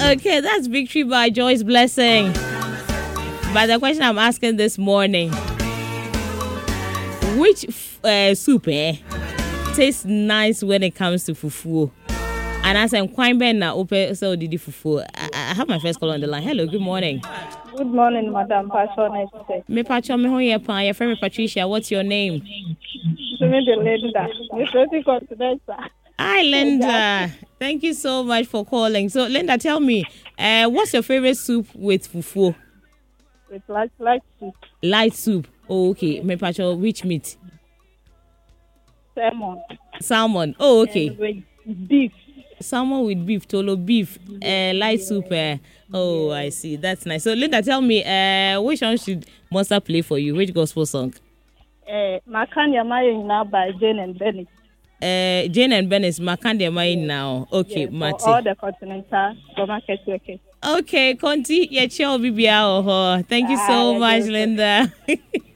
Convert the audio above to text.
Okay, that's Victory by Joyce Blessing. But the question I'm asking this morning, which soup tastes nice when it comes to fufu? And I said, quite ben na open so did fufu. I have my first call on the line. Hello, good morning. Good morning, Madam Passion. Me Pacho, me hoye pa. Your friend Patricia. What's your name? Linda. Hi, Linda. Thank you so much for calling. So, Linda, tell me, what's your favorite soup with fufu? With light soup. Light soup. Oh, okay. Me Pacho, which meat? Salmon. Oh, okay. And with beef. Salmon with beef, tolo beef, light soup. Oh, I see. That's nice. So, Linda, tell me, which one should Monster play for you? Which gospel song? Makandi Amaye now by Jane and Bennett. Jane and Bennett, Makandi Amaye now. Okay, yes, Mati. All the continental supermarket workers. Okay, Conti, yeah, chill, BBL. Thank you so much, Linda.